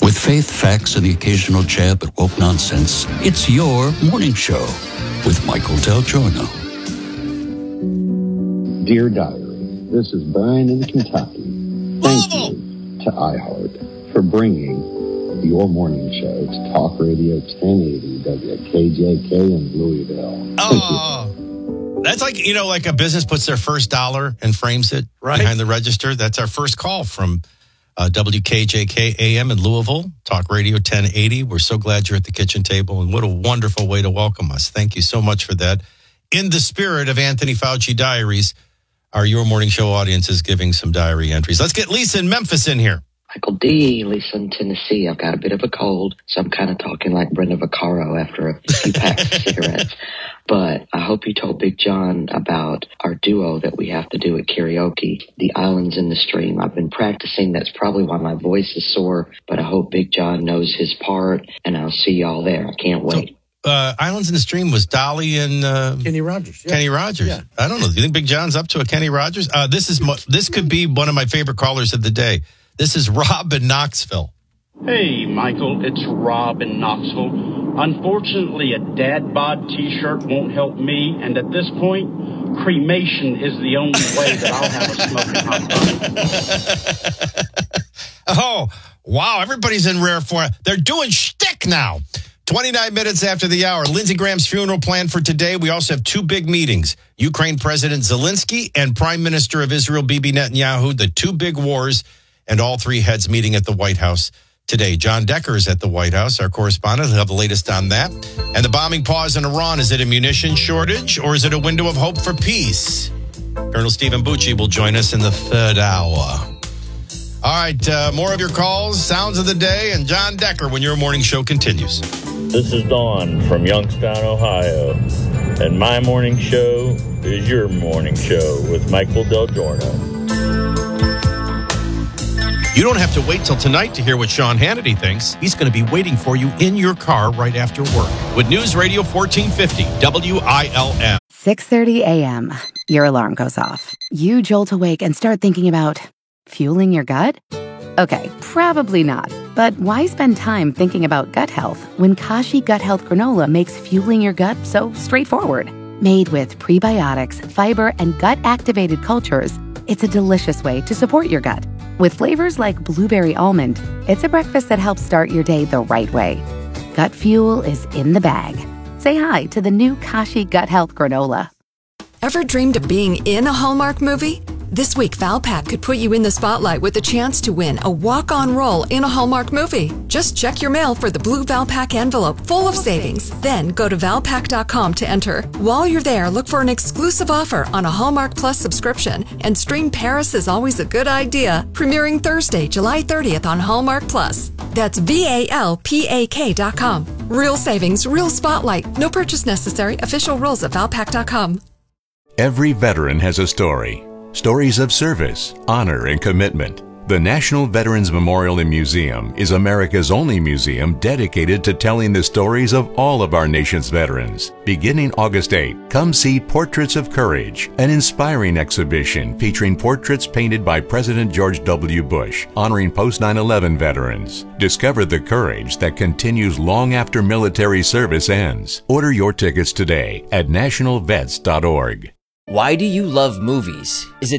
With faith, facts, and the occasional jab at woke nonsense, it's your morning show with Michael Del Giorno. Dear Diary, this is Brian in Kentucky. Thank you to iHeart for bringing your morning show to Talk Radio 1080 WKJK in Louisville. Oh, that's like, like a business puts their first dollar and frames it behind the register. That's our first call from WKJK AM in Louisville, Talk Radio 1080. We're so glad you're at the kitchen table, and what a wonderful way to welcome us. Thank you so much for that. In the spirit of Anthony Fauci Diaries, our Your Morning Show audience is giving some diary entries. Let's get Lisa in Memphis in here. Michael D., Lisa in Tennessee. I've got a bit of a cold, so I'm kind of talking like Brenda Vaccaro after a few packs of cigarettes. But I hope you told Big John about our duo that we have to do at karaoke, The Islands in the Stream. I've been practicing. That's probably why my voice is sore, but I hope Big John knows his part, and I'll see y'all there. I can't wait. Islands in the Stream was Dolly and Kenny Rogers. Yeah. Kenny Rogers. Yeah. I don't know. Do you think Big John's up to a Kenny Rogers? This could be one of my favorite callers of the day. This is Rob in Knoxville. Hey, Michael, it's Rob in Knoxville. Unfortunately, a dad bod T-shirt won't help me, and at this point, cremation is the only way that I'll have a smoking hot dog. Oh, wow, everybody's in rare form. They're doing shtick now. 29 minutes after the hour, Lindsey Graham's funeral planned for today. We also have two big meetings. Ukraine President Zelensky and Prime Minister of Israel, Bibi Netanyahu, the two big wars, and all three heads meeting at the White House today. John Decker is at the White House, our correspondent. He'll have the latest on that. And the bombing pause in Iran, is it a munition shortage or is it a window of hope for peace? Colonel Stephen Bucci will join us in the third hour. All right, more of your calls, sounds of the day, and John Decker when your morning show continues. This is Dawn from Youngstown, Ohio, and my morning show is your morning show with Michael Del Giorno. You don't have to wait till tonight to hear what Sean Hannity thinks. He's going to be waiting for you in your car right after work with News Radio 1450 WILM. 6:30 a.m. Your alarm goes off. You jolt awake and start thinking about fueling your gut? Okay, probably not. But why spend time thinking about gut health when Kashi Gut Health Granola makes fueling your gut so straightforward? Made with prebiotics, fiber, and gut-activated cultures, it's a delicious way to support your gut. With flavors like blueberry almond, it's a breakfast that helps start your day the right way. Gut fuel is in the bag. Say hi to the new Kashi Gut Health Granola. Ever dreamed of being in a Hallmark movie? This week, Valpak could put you in the spotlight with the chance to win a walk-on role in a Hallmark movie. Just check your mail for the blue Valpak envelope full of savings. Then go to Valpak.com to enter. While you're there, look for an exclusive offer on a Hallmark Plus subscription and stream Paris is Always a Good Idea, premiering Thursday, July 30th on Hallmark Plus. That's VALPAK.com. Real savings, real spotlight. No purchase necessary. Official rules at Valpak.com. Every veteran has a story. Stories of service, honor, and commitment. The National Veterans Memorial and Museum is America's only museum dedicated to telling the stories of all of our nation's veterans. Beginning August 8, come see Portraits of Courage, an inspiring exhibition featuring portraits painted by President George W. Bush, honoring post-9/11 veterans. Discover the courage that continues long after military service ends. Order your tickets today at nationalvets.org. Why do you love movies? Is it